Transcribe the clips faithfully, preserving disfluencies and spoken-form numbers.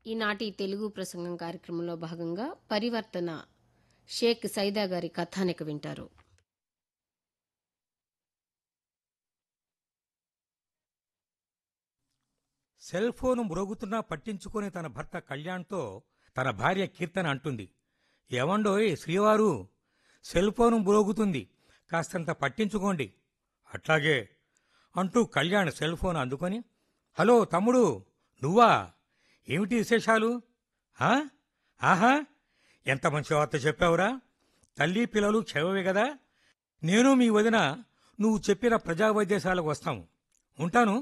ఈనాటి తెలుగు ప్రసంగం కార్యక్రమంలో భాగంగా పరివర్తన షేక్ సైదా గారి కథానిక వింటారు. సెల్ ఫోను మ్రోగుతున్నా పట్టించుకుని తన భర్త కళ్యాణ్తో తన భార్య కీర్తన అంటుంది, ఏవండోయ్ శ్రీవారు, సెల్ ఫోను మ్రోగుతుంది, కాస్తంత పట్టించుకోండి. అట్లాగే అంటూ కళ్యాణ్ సెల్ ఫోన్ అందుకొని, హలో తమ్ముడు, నువ్వా? ఏమిటి విశేషాలు? ఆ? ఆహా, ఎంత మంచి వార్త చెప్పావురా. తల్లి పిల్లలు క్షేమమే కదా. నేను మీ వదిన నువ్వు చెప్పిన ప్రజా వైద్యశాలకు వస్తాము. ఉంటాను.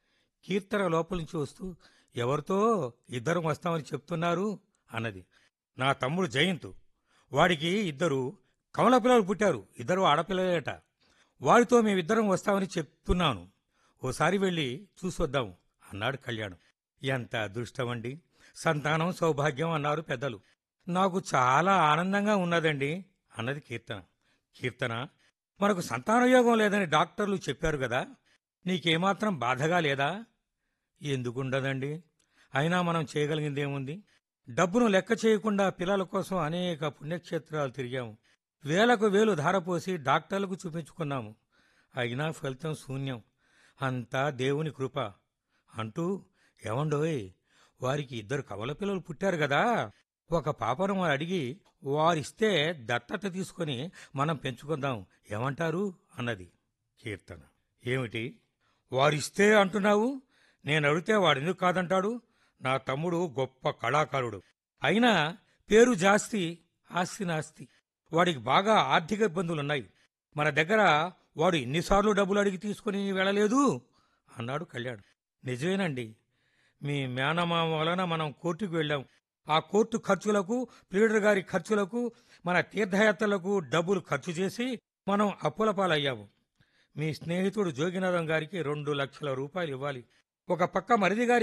కీర్తన లోపల నుంచి వస్తూ, ఎవరితో? ఇద్దరం వస్తామని చెప్తున్నారు అన్నది. నా తమ్ముడు జయంత్, వాడికి ఇద్దరు కమల పిల్లలు పుట్టారు, ఇద్దరు ఆడపిల్లలేట. వాడితో మేమిద్దరం వస్తామని చెప్తున్నాను. ఓసారి వెళ్ళి చూసొద్దాం అన్నాడు కళ్యాణ్. ఎంత అదృష్టమండి, సంతానం సౌభాగ్యం అన్నారు పెద్దలు. నాకు చాలా ఆనందంగా ఉన్నదండి అన్నది కీర్తన. కీర్తన, మనకు సంతానయోగం లేదని డాక్టర్లు చెప్పారు కదా, నీకేమాత్రం బాధగా లేదా? ఎందుకుండదండి, అయినా మనం చేయగలిగిందేముంది? డబ్బును లెక్క చేయకుండా పిల్లల కోసం అనేక పుణ్యక్షేత్రాలు తిరిగాము, వేలకు వేలు ధారపోసి డాక్టర్లకు చూపించుకున్నాము, అయినా ఫలితం శూన్యం. అంతా దేవుని కృప అంటూ, ఏమండోయ్, వారికి ఇద్దరు కవల పిల్లలు పుట్టారు కదా, ఒక పాపను వారు అడిగి వారిస్తే దత్తత తీసుకొని మనం పెంచుకుందాం, ఏమంటారు అన్నది కీర్తన. ఏమిటి వారిస్తే అంటున్నావు? నేను అడిగితే వాడెందుకు కాదంటాడు? నా తమ్ముడు గొప్ప కళాకారుడు, అయినా పేరు జాస్తి, ఆస్తి నాస్తి. వాడికి బాగా ఆర్థిక ఇబ్బందులున్నాయి. మన దగ్గర వాడు ఎన్నిసార్లు డబ్బులు అడిగి తీసుకుని వెళ్ళలేదు అన్నాడు కళ్యాణ్. నిజమేనండి, మీ మేనమామ వలన మనం కోర్టుకు వెళ్ళాం. ఆ కోర్టు ఖర్చులకు, ప్లీడర్ గారి ఖర్చులకు, మన తీర్థయాత్రలకు డబ్బులు ఖర్చు చేసి మనం అప్పుల పాలయ్యాము. మీ స్నేహితుడు జోగినాథం గారికి రెండు లక్షల రూపాయలు ఇవ్వాలి. ఒక పక్క మరిది గారి